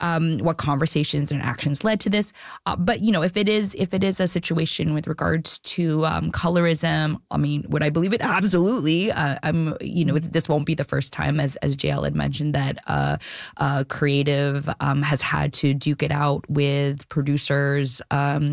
what conversations and actions led to this. But if it is a situation with regards to colorism, I mean, would I believe it? Absolutely. This won't be the first time, as JL had mentioned, that creative has had to duke it out with producers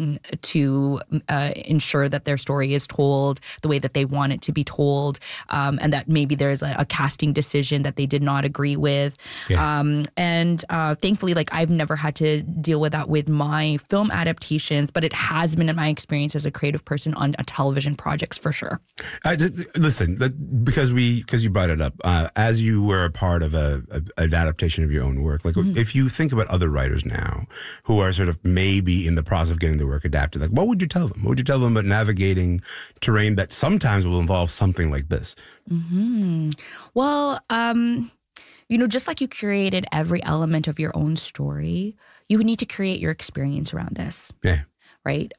to ensure that their story is told the way that they want it to be told, and that maybe there's a casting decision that they did not agree with. Yeah. And thankfully, I've never had to deal with that with my film adaptations, but it has been in my experience as a creative person on television projects for sure. Listen, because you brought it up, as you were a part of an adaptation of your own work, if you think about other writers now who are sort of maybe in the process of getting their work adapted, what would you tell them? What would you tell them about navigating terrain that sometimes will involve something like this? Mm-hmm. Well, just like you curated every element of your own story, you would need to create your experience around this. Yeah. Right?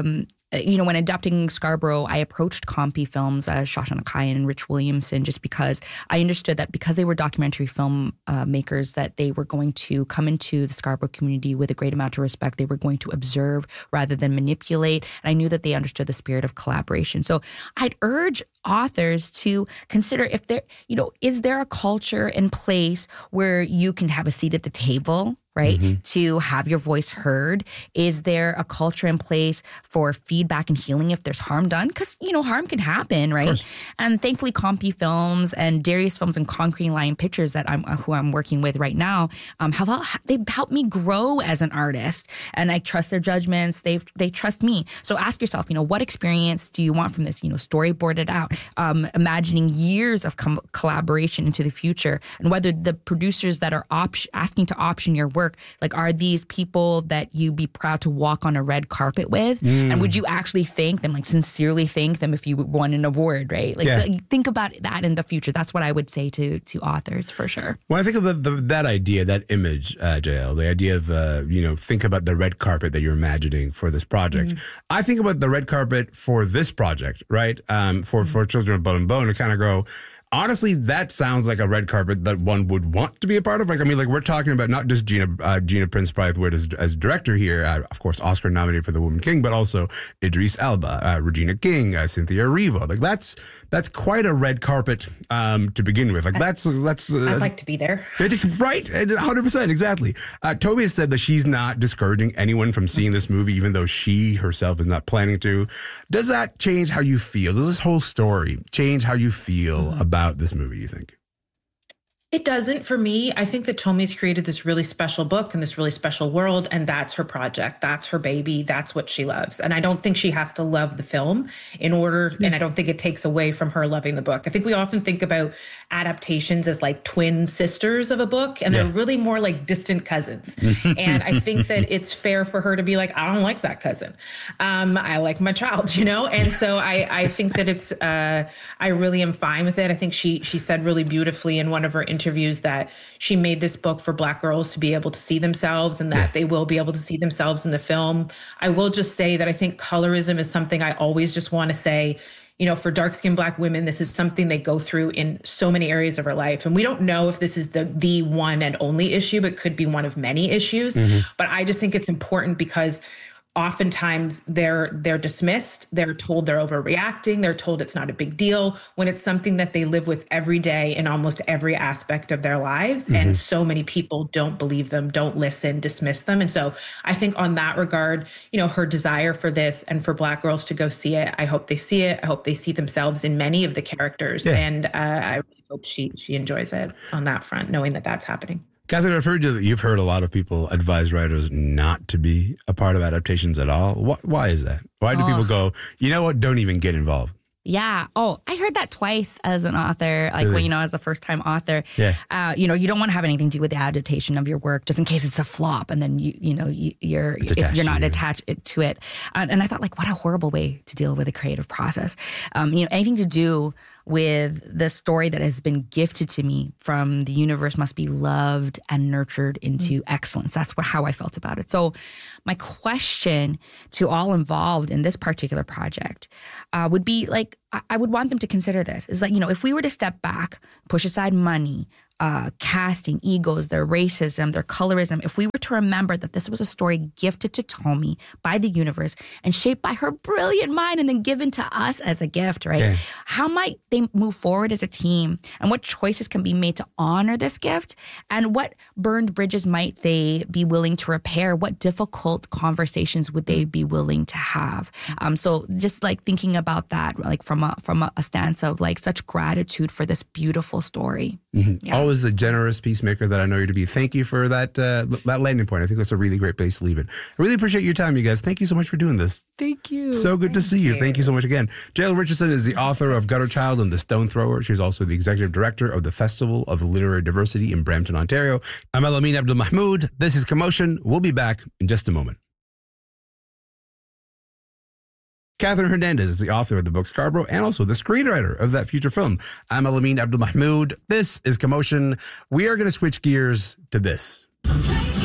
When adapting Scarborough, I approached Compy Films, Shoshana Kai and Rich Williamson, just because I understood that because they were documentary film makers, that they were going to come into the Scarborough community with a great amount of respect. They were going to observe rather than manipulate. And I knew that they understood the spirit of collaboration. So I'd urge authors to consider if there, is there a culture in place where you can have a seat at the table, right? Mm-hmm. To have your voice heard? Is there a culture in place for feedback and healing if there's harm done? Because, harm can happen, right? And thankfully, Compy Films and Darius Films and Concrete Lion Pictures that who I'm working with right now, they've helped me grow as an artist. And I trust their judgments. They trust me. So ask yourself, what experience do you want from this? Storyboard it out. Imagining years of collaboration into the future, and whether the producers that are asking to option your work, are these people that you'd be proud to walk on a red carpet with? And would you actually thank them, sincerely thank them if you won an award, right? Think about that in the future. That's what I would say to authors for sure. When I think of that idea, that image, JL, the idea of, think about the red carpet that you're imagining for this project. I think about the red carpet for this project, right? For Children of Bone and Bone, to kind of go, honestly, that sounds like a red carpet that one would want to be a part of. We're talking about not just Gina Prince Bythewood as director here, of course, Oscar nominated for The Woman King, but also Idris Elba, Regina King, Cynthia Erivo. That's quite a red carpet to begin with. I'd like to be there. Right, 100%, exactly. Toby has said that she's not discouraging anyone from seeing this movie, even though she herself is not planning to. Does that change how you feel? Does this whole story change how you feel about this movie, you think? It doesn't for me. I think that Tomi's created this really special book and this really special world, and that's her project. That's her baby. That's what she loves. And I don't think she has to love the film in order, and I don't think it takes away from her loving the book. I think we often think about adaptations as twin sisters of a book, and they're really more like distant cousins. And I think that it's fair for her to be like, I don't like that cousin. I like my child, And so I think that it's, I really am fine with it. I think she said really beautifully in one of her interviews that she made this book for Black girls to be able to see themselves, and that they will be able to see themselves in the film. I will just say that I think colorism is something I always just want to say, for dark-skinned Black women, this is something they go through in so many areas of our life. And we don't know if this is the one and only issue, but could be one of many issues. But I just think it's important because oftentimes they're dismissed. They're told they're overreacting. They're told it's not a big deal when it's something that they live with every day in almost every aspect of their lives. And so many people don't believe them, don't listen, dismiss them. And so I think on that regard, her desire for this and for Black girls to go see it, I hope they see it. I hope they see themselves in many of the characters. And I really hope she enjoys it on that front, knowing that that's happening. Catherine, I've heard you've heard a lot of people advise writers not to be a part of adaptations at all. Why is that? Why do people go, you know what, don't even get involved? Yeah. Oh, I heard that twice as an author, Really? when, as a first-time author. Yeah. You don't want to have anything to do with the adaptation of your work just in case it's a flop, and then you're not attached to it. And I thought, what a horrible way to deal with a creative process. Anything to do with the story that has been gifted to me from the universe must be loved and nurtured into excellence. That's how I felt about it. So my question to all involved in this particular project would be I would want them to consider this is if we were to step back, push aside money, casting, egos, their racism, their colorism, if we were to remember that this was a story gifted to Tomi by the universe and shaped by her brilliant mind and then given to us as a gift, right? Okay. How might they move forward as a team? And what choices can be made to honor this gift? And what burned bridges might they be willing to repair? What difficult conversations would they be willing to have? So just like thinking about that, like from a stance of like such gratitude for this beautiful story. Mm-hmm. Yeah. Always the generous peacemaker that I know you to be. Thank you for that landing point. I think that's a really great place to leave it. I really appreciate your time, you guys. Thank you so much for doing this. Thank you. So good to see you. Thank you so much again. Jael Richardson is the author of Gutter Child and The Stone Thrower. She's also the executive director of the Festival of Literary Diversity in Brampton, Ontario. I'm Elamin Abdelmahmoud. This is Commotion. We'll be back in just a moment. Catherine Hernandez is the author of the book Scarborough and also the screenwriter of that future film. I'm Elamin Abdelmahmoud. This is Commotion. We are going to switch gears to this.